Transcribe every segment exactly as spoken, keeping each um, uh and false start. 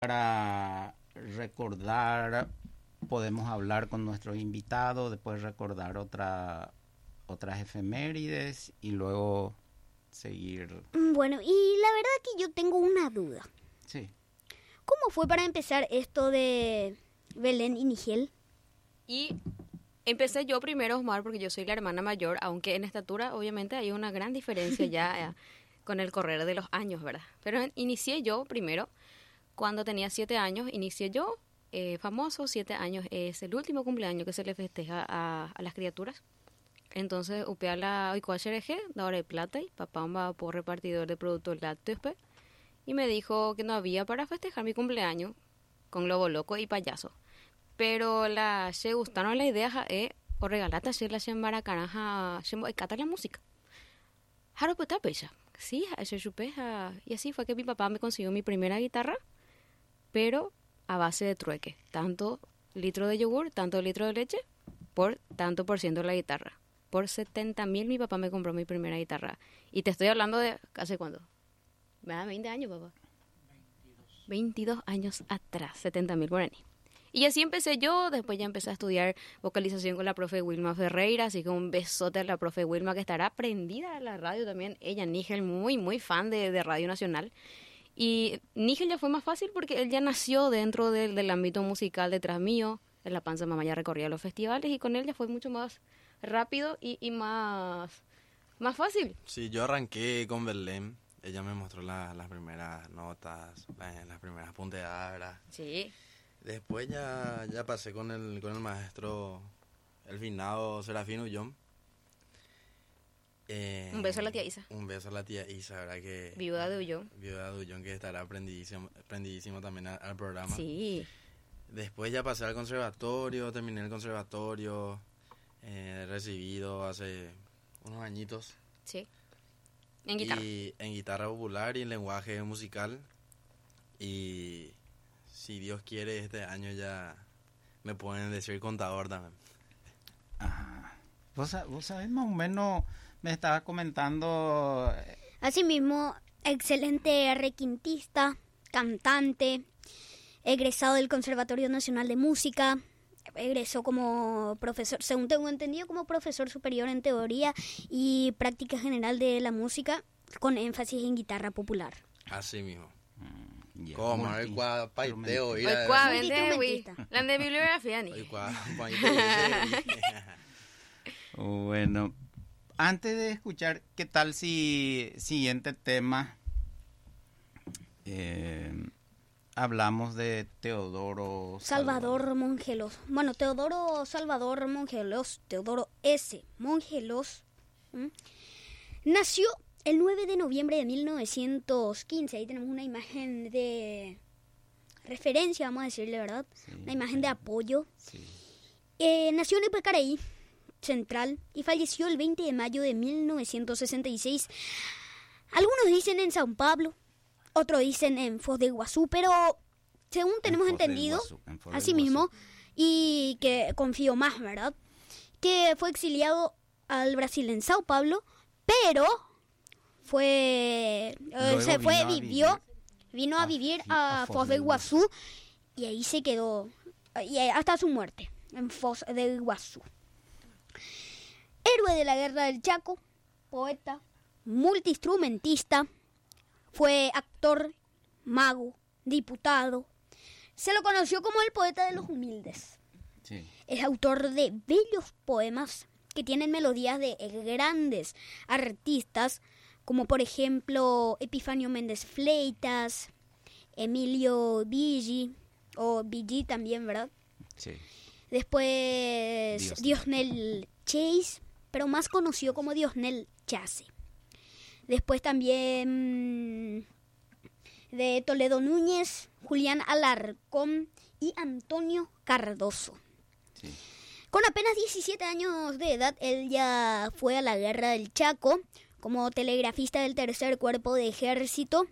para recordar, podemos hablar con nuestro invitado, después recordar otra, otras efemérides y luego seguir. Bueno, y la verdad que yo tengo una duda. Sí. ¿Cómo fue para empezar esto de Belén y Nigel? Y empecé yo primero, Osmar, porque yo soy la hermana mayor, aunque en estatura obviamente hay una gran diferencia ya eh, con el correr de los años, ¿verdad? Pero en- inicié yo primero, cuando tenía siete años, inicié yo, eh, famoso, siete años es el último cumpleaños que se le festeja a, a las criaturas. Entonces, upea la oicuachereje, da hora de plata, y papá va por repartidor de productos lácteos, pe, y me dijo que no había para festejar mi cumpleaños con globo loco y payaso. Pero la se gustaron la idea ja, eh, o regalata hacer la maracanaja, se encanta la música. Jaro pues pesa. Sí, ese supe, ja, y así fue que mi papá me consiguió mi primera guitarra, pero a base de trueque, tanto litro de yogur, tanto litro de leche, por tanto por ciento la guitarra. Por setenta mil mi papá me compró mi primera guitarra. Y te estoy hablando de, ¿hace cuándo? Me da veinte años, papá. veintidós años atrás, setenta mil guaraní. Y así empecé yo, después ya empecé a estudiar vocalización con la profe Wilma Ferreira, así que un besote a la profe Wilma, que estará prendida a la radio también. Ella, Nigel, muy, muy fan de, de Radio Nacional. Y Nigel ya fue más fácil porque él ya nació dentro del, del ámbito musical detrás mío. En La Panza Mamá ya recorría los festivales y con él ya fue mucho más rápido y, y más, más fácil. Sí, yo arranqué con Belén. Ella me mostró la- las primeras notas, la- las primeras punteadas. Sí. Después ya, ya pasé con el, con el maestro, el finado Serafín Ullón. Eh, Un beso a la tía Isa. Un beso a la tía Isa, ¿verdad? Que, Viuda de Ullón. Viuda de Ullón, que estará aprendidísimo, aprendidísimo también al, al programa. Sí. Después ya pasé al conservatorio, terminé el conservatorio, eh, recibido hace unos añitos. Sí. En guitarra. Y en guitarra popular y en lenguaje musical. Y si Dios quiere, este año ya me pueden decir contador también. Ajá. ¿Vos, sa- vos sabés más o menos, me estaba comentando, eh, Asimismo, excelente requintista, cantante, egresado del Conservatorio Nacional de Música, egresó como profesor, según tengo entendido, como profesor superior en teoría y práctica general de la música, con énfasis en guitarra popular. Así mismo. ya, Como, multi- el cuá, paiteo, Hoy ir a- cuá, Muy vende, güey. instrumentista. La de bibliografía, ni. Hoy cuá, paiteo, ese- Bueno, antes de escuchar, ¿qué tal si siguiente tema eh, hablamos de Teodoro Salvador Mongelos. Bueno, Teodoro Salvador Mongelos, Teodoro S. Mongelos, ¿m? nació el nueve de noviembre de mil novecientos quince. Ahí tenemos una imagen de referencia, vamos a decirle, ¿verdad? Sí, Una imagen sí. de apoyo. Sí. Eh, nació en Ipacaraí Central y falleció el veinte de mayo de mil novecientos sesenta y seis. Algunos dicen en San Pablo, otros dicen en Foz de Iguazú, pero según tenemos En Foz del entendido, Iguazú, en Foz del así mismo, Iguazú. y que confío más, ¿verdad? Que fue exiliado al Brasil en Sao Paulo, pero fue eh, Luego se fue, vino a vivió, vivir vino a a vivir Fi- a, a Foz Foz de del Iguazú y ahí se quedó y eh, hasta su muerte en Foz de Iguazú. Héroe de la Guerra del Chaco, poeta, multiinstrumentista, fue actor, mago, diputado. Se lo conoció como el poeta de los humildes. Sí. Es autor de bellos poemas que tienen melodías de grandes artistas, como por ejemplo Epifanio Méndez Fleitas, Emilio Viggi, o Viggi también, ¿verdad? Sí. Después Diosnel. Diosnel Chase, pero más conocido como Diosnel Chase. Después también de Toledo Núñez, Julián Alarcón y Antonio Cardoso. Sí. Con apenas diecisiete años de edad, él ya fue a la Guerra del Chaco como telegrafista del tercer cuerpo de ejército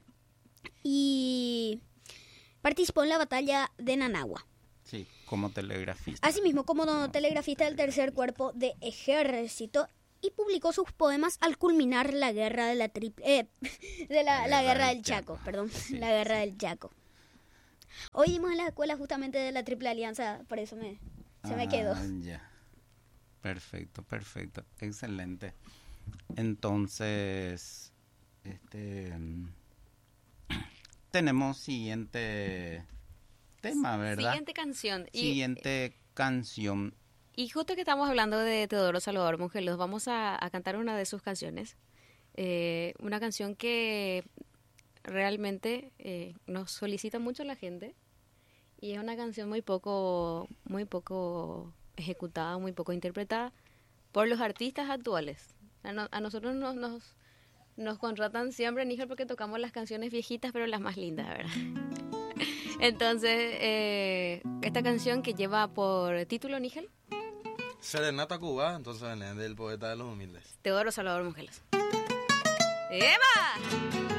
y participó en la batalla de Nanagua. Sí, como telegrafista. Asimismo, como telegrafista del tercer cuerpo de ejército, y publicó sus poemas al culminar la guerra de la triple, eh, de la, la guerra del Chaco, perdón, Sí, la guerra sí. del Chaco. Hoy dimos en la escuela justamente de la Triple Alianza, por eso me, se me quedó. Ah, ya. Perfecto, perfecto. Excelente. Entonces, este tenemos siguiente tema, ¿verdad? Siguiente canción. Y, Siguiente canción. y justo que estamos hablando de Teodoro Salvador Mongelos, vamos a, a cantar una de sus canciones. Eh, una canción que realmente eh, nos solicita mucho la gente y es una canción muy poco, muy poco ejecutada, muy poco interpretada por los artistas actuales. A, no, a nosotros nos, nos, nos contratan siempre, Níger, porque tocamos las canciones viejitas, pero las más lindas, ¿verdad? Entonces, eh, esta canción que lleva por título, Níger, Serenata Cuba, entonces, del poeta de los humildes. Teodoro Salvador Mongelos. ¡Eva!